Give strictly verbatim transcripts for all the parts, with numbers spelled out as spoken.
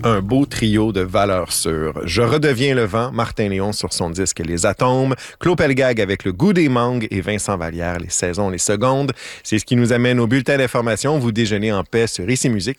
Un beau trio de valeurs sûres. Je redeviens le vent, Martin Léon sur son disque Les Atomes, Claude Pelgag avec Le goût des mangues et Vincent Vallière, Les saisons, les secondes. C'est ce qui nous amène au bulletin d'information. Vous déjeunez en paix sur Ici Musique.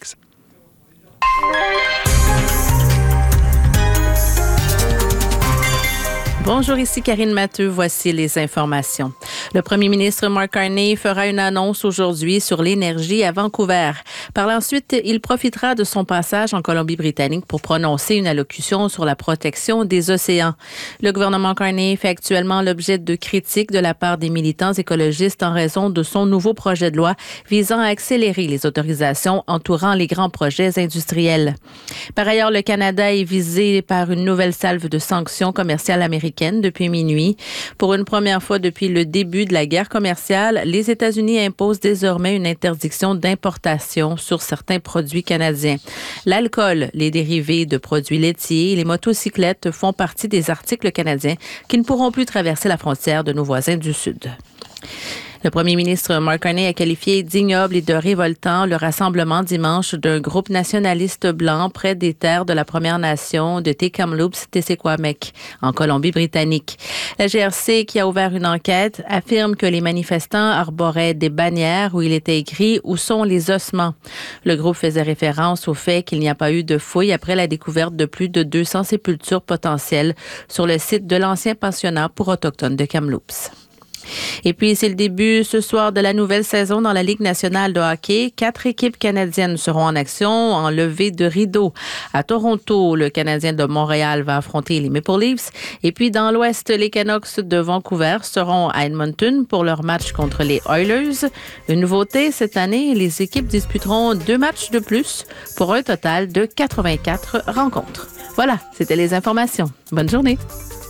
Bonjour, ici Karine Matteux. Voici les informations. Le premier ministre Mark Carney fera une annonce aujourd'hui sur l'énergie à Vancouver. Par la suite, il profitera de son passage en Colombie-Britannique pour prononcer une allocution sur la protection des océans. Le gouvernement Carney fait actuellement l'objet de critiques de la part des militants écologistes en raison de son nouveau projet de loi visant à accélérer les autorisations entourant les grands projets industriels. Par ailleurs, le Canada est visé par une nouvelle salve de sanctions commerciales américaines depuis minuit. Pour une première fois depuis le début de la guerre commerciale, les États-Unis imposent désormais une interdiction d'importation sur certains produits canadiens. L'alcool, les dérivés de produits laitiers et les motocyclettes font partie des articles canadiens qui ne pourront plus traverser la frontière de nos voisins du Sud. Le premier ministre Mark Carney a qualifié d'ignoble et de révoltant le rassemblement dimanche d'un groupe nationaliste blanc près des terres de la Première Nation de Tk'emlúps-Tessé-Quamec, en Colombie-Britannique. La G R C, qui a ouvert une enquête, affirme que les manifestants arboraient des bannières où il était écrit « Où sont les ossements ». Le groupe faisait référence au fait qu'il n'y a pas eu de fouilles après la découverte de plus de deux cents sépultures potentielles sur le site de l'ancien pensionnat pour autochtones de Kamloops. Et puis, c'est le début ce soir de la nouvelle saison dans la Ligue nationale de hockey. Quatre équipes canadiennes seront en action en levée de rideau. À Toronto, le Canadien de Montréal va affronter les Maple Leafs. Et puis, dans l'Ouest, les Canucks de Vancouver seront à Edmonton pour leur match contre les Oilers. Une nouveauté, cette année, les équipes disputeront deux matchs de plus pour un total de quatre-vingt-quatre rencontres. Voilà, c'était les informations. Bonne journée.